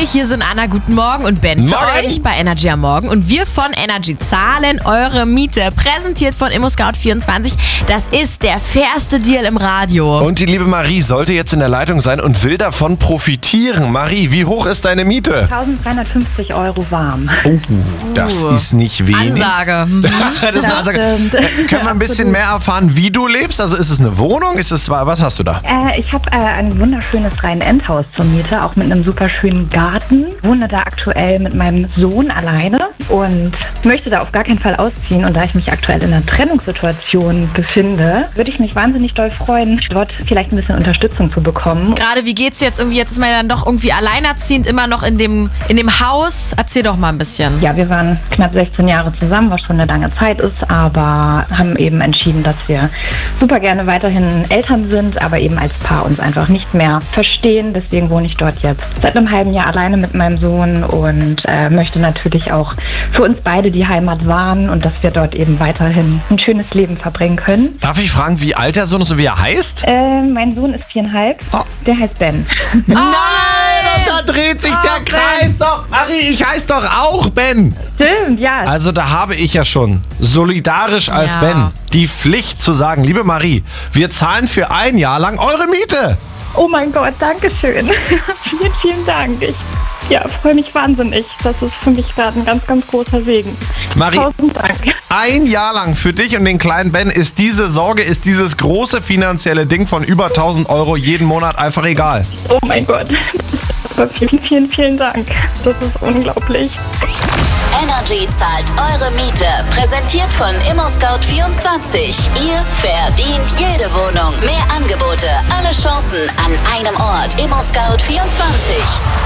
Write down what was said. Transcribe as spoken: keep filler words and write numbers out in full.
hier sind Anna, guten Morgen und Ben für Morgen. euch bei Energy am Morgen. Und wir von Energy zahlen eure Miete. Präsentiert von ImmoScout vierundzwanzig. Das ist der fairste Deal im Radio. Und die liebe Marie sollte jetzt in der Leitung sein und will davon profitieren. Marie, wie hoch ist deine Miete? eintausenddreihundertfünfzig Euro warm. Oh, das ist nicht wenig. Ansage. Mhm. Das ist eine Ansage. stimmt. Äh, Können wir ein bisschen mehr erfahren, wie du lebst? Also ist es eine Wohnung? Ist es, was hast du da? Äh, ich habe äh, ein wunderschönes Reihen-Endhaus zur Miete, auch mit einem super schönen Garten. Wohne da aktuell mit meinem Sohn alleine und möchte da auf gar keinen Fall ausziehen. Und da ich mich aktuell in einer Trennungssituation befinde, würde ich mich wahnsinnig doll freuen, dort vielleicht ein bisschen Unterstützung zu bekommen. Gerade wie geht's jetzt irgendwie? Jetzt ist man ja dann doch irgendwie alleinerziehend, immer noch in dem, in dem Haus. Erzähl doch mal ein bisschen. Ja, wir waren knapp sechzehn Jahre zusammen, was schon eine lange Zeit ist, aber haben eben entschieden, dass wir super gerne weiterhin Eltern sind, aber eben als Paar uns einfach nicht mehr verstehen. Deswegen wohne ich dort jetzt seit einem halben Jahr alleine mit meinem Sohn und äh, möchte natürlich auch für uns beide die Heimat wahren und dass wir dort eben weiterhin ein schönes Leben verbringen können. Darf ich fragen, wie alt der Sohn ist und wie er heißt? Äh, mein Sohn ist viereinhalb, Oh. der heißt Ben. Nein, da dreht sich der Oh, Kreis Ben. doch. Marie, ich heiße doch auch Ben. Stimmt, ja. Also da habe ich ja schon solidarisch als Ja. Ben die Pflicht zu sagen, liebe Marie, wir zahlen für ein Jahr lang eure Miete. Oh mein Gott, danke schön. vielen, vielen Dank. Ich ja, freue mich wahnsinnig. Das ist für mich gerade ein ganz, ganz großer Segen. Marie, Tausend Dank. ein Jahr lang für dich und den kleinen Ben ist diese Sorge, ist dieses große finanzielle Ding von über tausend Euro jeden Monat einfach egal. Oh mein Gott. Aber vielen, vielen, vielen Dank. Das ist unglaublich. Energy zahlt eure Miete. Präsentiert von ImmoScout vierundzwanzig. Ihr verdient jede Wohnung. Mehr Angebote, alle Chancen an einem Ort. ImmoScout vierundzwanzig.